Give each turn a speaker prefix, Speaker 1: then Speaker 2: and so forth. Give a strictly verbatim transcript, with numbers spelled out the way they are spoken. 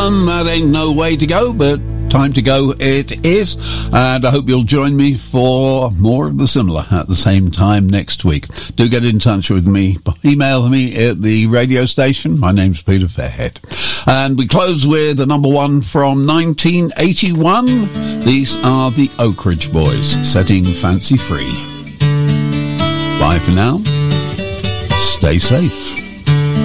Speaker 1: done, that ain't no way to go, but time to go it is. And I hope you'll join me for more of the similar at the same time next week. Do get in touch with me. Email me at the radio station. My name's Peter Fairhead. And we close with the number one from nineteen eighty-one. These are the Oak Ridge Boys, Setting Fancy Free. Bye for now. Stay safe.